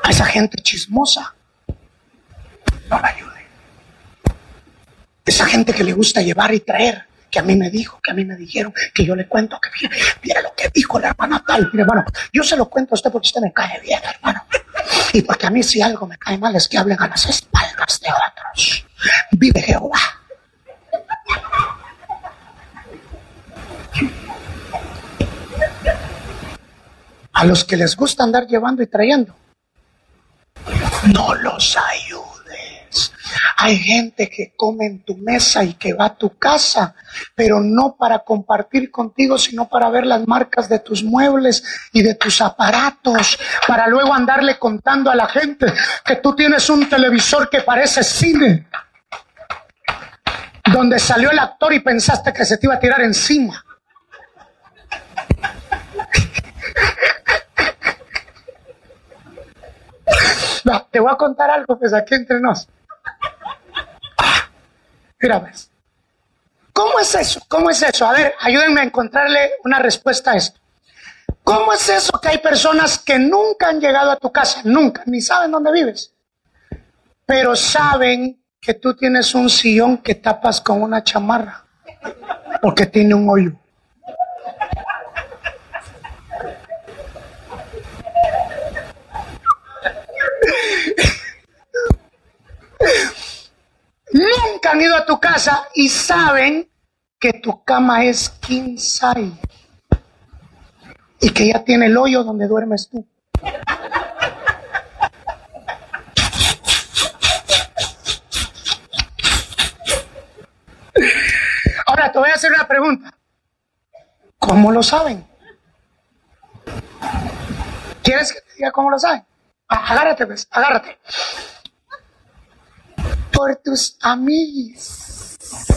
A esa gente chismosa, no la ayude. Esa gente que le gusta llevar y traer, que a mí me dijo, que a mí me dijeron, que yo le cuento, que mire lo que dijo la hermana tal. Mire, hermano, yo se lo cuento a usted porque usted me cae bien, hermano. Y porque a mí si algo me cae mal es que hablen a las espaldas de otros. Vive Jehová. A los que les gusta andar llevando y trayendo, no los ayudes. Hay gente que come en tu mesa y que va a tu casa, pero no para compartir contigo, sino para ver las marcas de tus muebles y de tus aparatos, para luego andarle contando a la gente que tú tienes un televisor que parece cine, donde salió el actor y pensaste que se te iba a tirar encima. No, te voy a contar algo, pues aquí entre nos. Mira, ves. ¿Cómo es eso? ¿Cómo es eso? A ver, ayúdenme a encontrarle una respuesta a esto. ¿Cómo es eso que hay personas que nunca han llegado a tu casa? Nunca, ni saben dónde vives. Pero saben que tú tienes un sillón que tapas con una chamarra porque tiene un hoyo. Nunca han ido a tu casa y saben que tu cama es king size y que ya tiene el hoyo donde duermes tú. Ahora te voy a hacer una pregunta. ¿Cómo lo saben? ¿Quieres que te diga cómo lo saben? Agárrate, pues, agárrate. Por tus amigos.